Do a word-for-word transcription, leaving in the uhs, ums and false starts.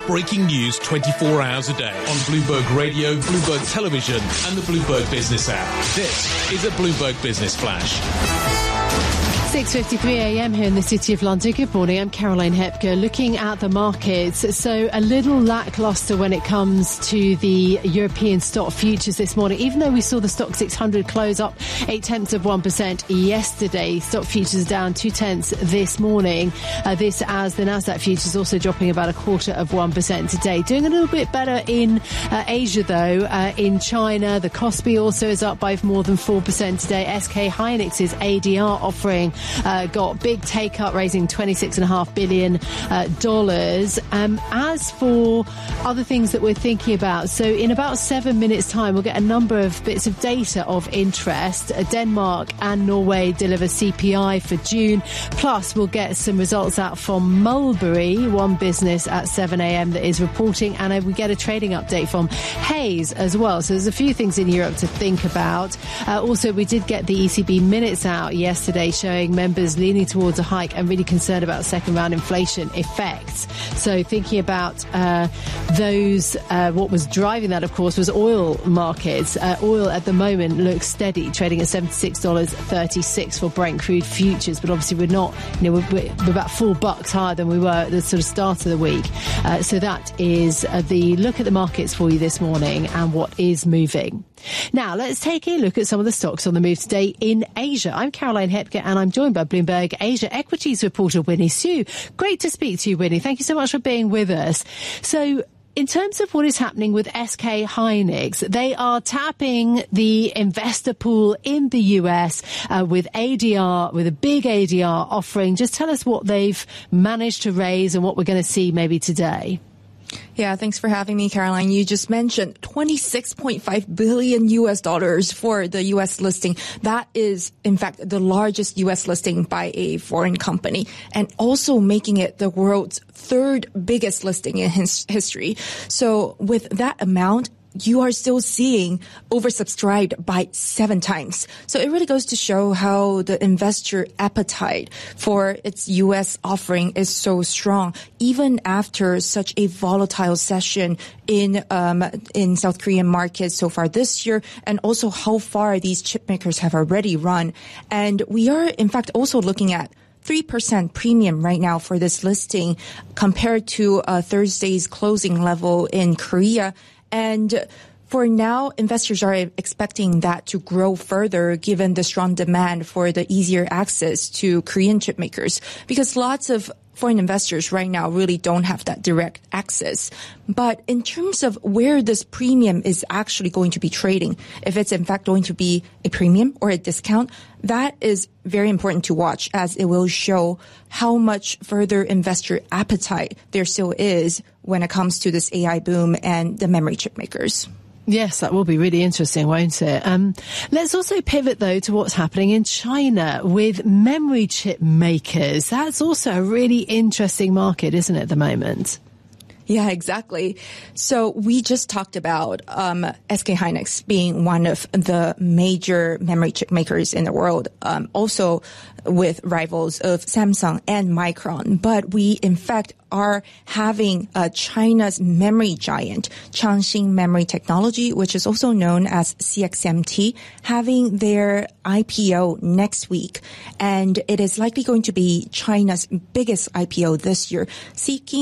breaking news twenty-four hours a day on Bloomberg Radio, Bloomberg Television, and the Bloomberg Business app. This is a Bloomberg Business Flash. six fifty-three a m here in the City of London. Good morning, I'm Caroline Hepker. Looking at the markets, so a little lackluster when it comes to the European stock futures this morning. Even though we saw the stock six hundred close up eight tenths of one percent yesterday, stock futures down two tenths this morning. Uh, this as the Nasdaq futures also dropping about a quarter of one percent today. Doing a little bit better in uh, Asia though. Uh, in China, the Kospi also is up by more than four percent today. S K Hynix's A D R offering Uh, got big take up, raising twenty-six point five billion dollars. Uh, um, as for other things that we're thinking about, so in about seven minutes time we'll get a number of bits of data of interest. uh, Denmark and Norway deliver C P I for June, plus we'll get some results out from Mulberry, one business at seven a m that is reporting, and uh, we get a trading update from Hays as well. So there's a few things in Europe to think about. Uh, also, we did get the E C B minutes out yesterday showing members leaning towards a hike and really concerned about second round inflation effects. So thinking about uh, those, uh, what was driving that, of course, was oil markets. Uh, oil at the moment looks steady, trading at seventy-six dollars thirty-six for Brent crude futures, but obviously we're not, you know, we're, we're about four bucks higher than we were at the sort of start of the week. Uh, so that is uh, the look at the markets for you this morning and what is moving. Now, let's take a look at some of the stocks on the move today in Asia. I'm Caroline Hepker and I'm joined by Bloomberg Asia equities reporter Winnie Su. Great to speak to you, Winnie. Thank you so much for being with us. So, in terms of what is happening with S K Hynix, they are tapping the investor pool in the U S uh, with A D R, with a big A D R offering. Just tell us what they've managed to raise and what we're going to see maybe today. Yeah, thanks for having me, Caroline. You just mentioned twenty-six point five billion U S dollars for the U S listing. That is, in fact, the largest U S listing by a foreign company, and also making it the world's third biggest listing in his history. So with that amount, you are still seeing oversubscribed by seven times. So it really goes to show how the investor appetite for its U S offering is so strong, even after such a volatile session in um, in South Korean markets so far this year, and also how far these chip makers have already run. And we are, in fact, also looking at three percent premium right now for this listing compared to uh, Thursday's closing level in Korea. And for now, investors are expecting that to grow further given the strong demand for the easier access to Korean chip makers, because lots of foreign investors right now really don't have that direct access. But in terms of where this premium is actually going to be trading, if it's in fact going to be a premium or a discount, that is very important to watch, as it will show how much further investor appetite there still is when it comes to this A I boom and the memory chip makers. Yes, that will be really interesting, won't it? Um, let's also pivot, though, to what's happening in China with memory chip makers. That's also a really interesting market, isn't it, at the moment? Yeah, exactly. So we just talked about um, S K Hynix being one of the major memory chip makers in the world, um, also with rivals of Samsung and Micron. But we, in fact, are having uh, China's memory giant, Changxin Memory Technology, which is also known as C X M T, having their I P O next week. And it is likely going to be China's biggest I P O this year, seeking